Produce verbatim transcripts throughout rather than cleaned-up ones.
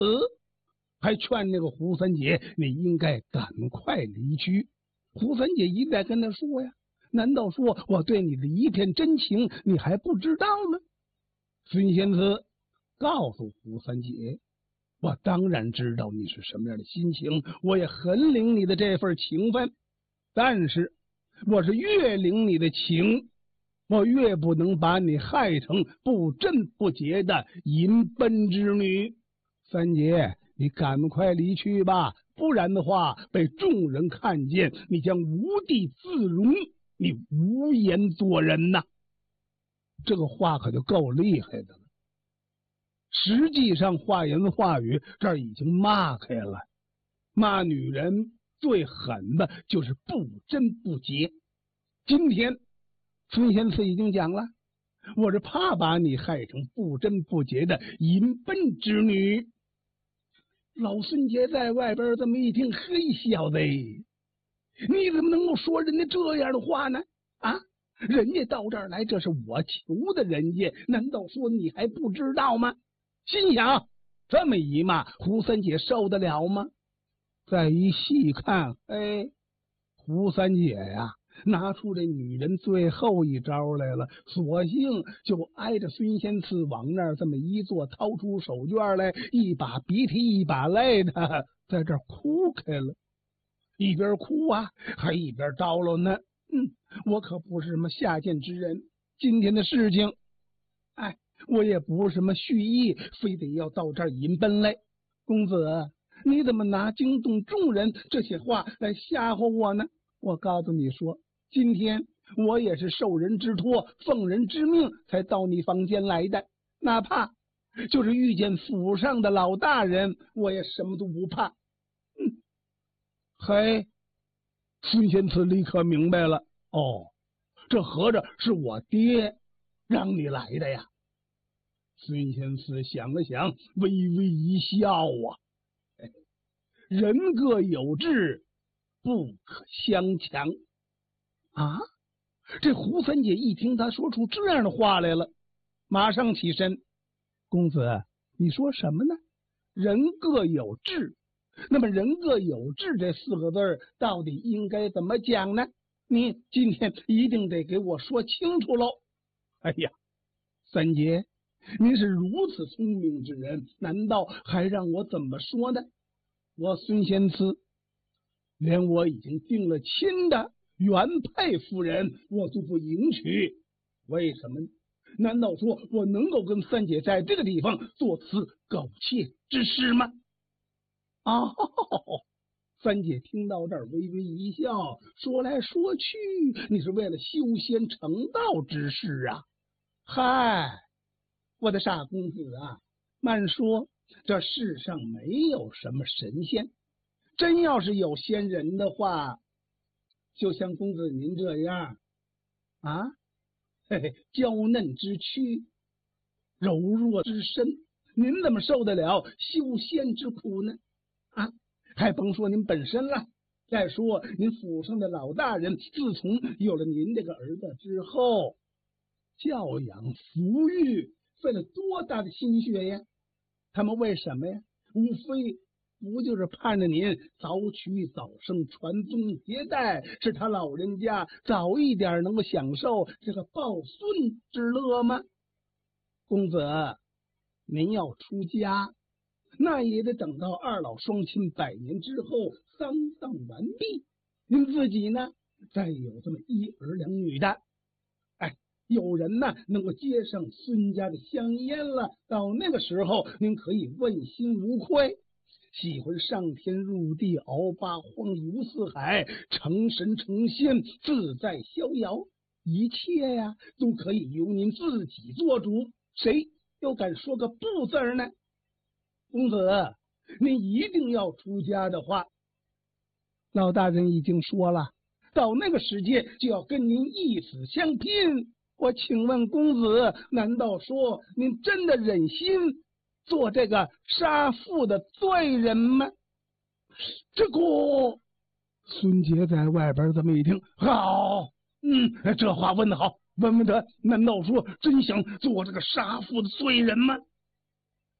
呃，还劝那个胡三姐，你应该赶快离去。胡三姐一再跟他说呀，难道说我对你的一片真情你还不知道吗？孙仙慈告诉胡三姐，我当然知道你是什么样的心情，我也很领你的这份情分，但是我是越领你的情，我越不能把你害成不贞不洁的淫奔之女。三姐，你赶快离去吧，不然的话被众人看见，你将无地自容，你无颜做人呐。这个话可就够厉害的了。实际上话言话语这儿已经骂开了，骂女人最狠的就是不贞不洁。今天孙仙慈已经讲了，我是怕把你害成不贞不洁的淫奔之女。老孙杰在外边这么一听，嘿，小子，你怎么能够说人家这样的话呢？啊，人家到这儿来，这是我求的人家，难道说你还不知道吗？心想，这么一骂，胡三姐受得了吗？再一细看，哎，胡三姐呀，拿出这女人最后一招来了，索性就挨着孙仙慈往那儿这么一坐，掏出手绢来，一把鼻涕一把泪的在这儿哭开了，一边哭啊还一边叨唠呢。嗯，我可不是什么下贱之人，今天的事情，哎，我也不是什么蓄意，非得要到这儿淫奔来。公子，你怎么拿惊动众人这些话来吓唬我呢？我告诉你说，今天我也是受人之托，奉人之命才到你房间来的，哪怕就是遇见府上的老大人，我也什么都不怕。嗯，嘿，孙仙慈立刻明白了，哦，这合着是我爹让你来的呀。孙仙慈想了想，微微一笑啊，人各有志，不可相强啊！这胡三姐一听他说出这样的话来了，马上起身。公子，你说什么呢？人各有志，那么人各有志这四个字到底应该怎么讲呢？你今天一定得给我说清楚喽。哎呀，三姐，您是如此聪明之人，难道还让我怎么说呢？我孙仙慈连我已经定了亲的原配夫人我都不迎娶，为什么呢？难道说我能够跟三姐在这个地方做此苟且之事吗？哦，三姐听到这儿微微一笑，说来说去，你是为了修仙成道之事啊。嗨，我的傻公子啊，慢说，这世上没有什么神仙，真要是有仙人的话，就像公子您这样啊，嘿嘿，娇嫩之躯，柔弱之身，您怎么受得了修仙之苦呢？啊，还甭说您本身了，再说您府上的老大人，自从有了您这个儿子之后，教养抚育费了多大的心血呀？他们为什么呀？无非不就是盼着您早娶早生，传宗接代，使他老人家早一点能够享受这个抱孙之乐吗？公子，您要出家，那也得等到二老双亲百年之后，丧葬完毕，您自己呢，再有这么一儿两女的，哎，有人呢能够接上孙家的香烟了，到那个时候，您可以问心无愧。喜欢上天入地，遨八荒游四海，成神成仙，自在逍遥，一切呀都可以由您自己做主，谁又敢说个不字呢？公子，您一定要出家的话，老大人已经说了，到那个时节就要跟您一死相拼。我请问公子，难道说您真的忍心做这个杀父的罪人吗？这个孙杰在外边这么一听，好，嗯，这话问得好，问问他，难道说真想做这个杀父的罪人吗？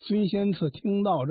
孙仙次听到这